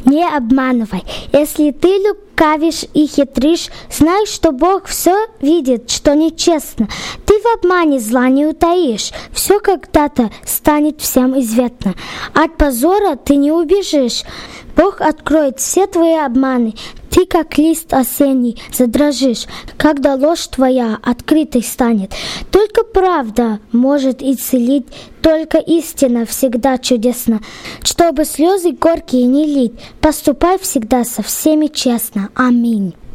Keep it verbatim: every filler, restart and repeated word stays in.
не обманывай. Если ты лукавишь и хитришь, знай, что Бог все видит, что нечестно. Ты в обмане зла не утаишь, все когда-то станет всем известно. От позора ты не убежишь, Бог откроет все твои обманы. Ты, как лист осенний, задрожишь, когда ложь твоя открытой станет. Только правда может исцелить, только истина всегда чудесна. Чтобы слезы горькие не лить, поступай всегда со всеми честно. Аминь.